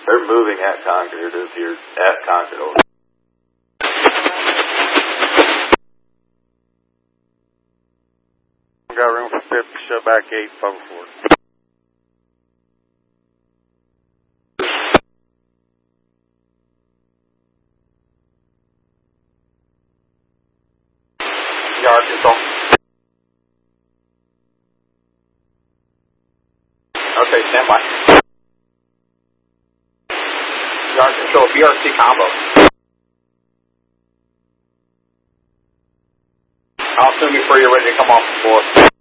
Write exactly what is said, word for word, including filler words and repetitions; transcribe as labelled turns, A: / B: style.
A: They're moving at Concord. It appears at Concord. Over.
B: Got room for fifty, show back eight, four four.
A: Yard control. Okay, stand by. Yard control, B R C combo. I'll assume before you're ready to come off the floor.